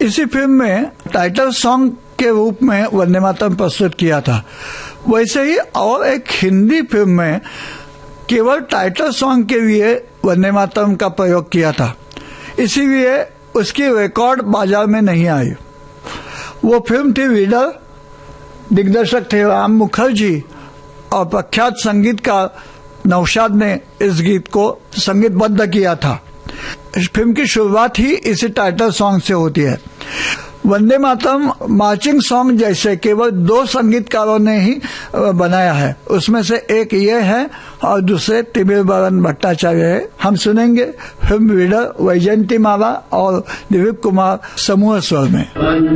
इसी फिल्म में title song के रूप में वंदे मातरम प्रस्तुत किया था। वैसे ही और एक हिंदी फिल्म में केवल टाइटल सॉन्ग के लिए वंदे मातरम का प्रयोग किया था, इसीलिए उसकी रिकॉर्ड बाजार में नहीं आई। वो फिल्म थी रीडर, दिग्दर्शक थे राम मुखर्जी और प्रख्यात संगीतकार नौशाद ने इस गीत को संगीतबद्ध किया था। इस फिल्म की शुरुआत ही इसी टाइटल सॉन्ग से होती है। वंदे मातरम मार्चिंग सॉन्ग जैसे केवल 2 संगीतकारों ने ही बनाया है, उसमें से एक ये है और दूसरे तिमिरबरन भट्टाचार्य है। हम सुनेंगे फिल्म रीडर वैजयंती माला और दिलीप कुमार समूह स्वर में।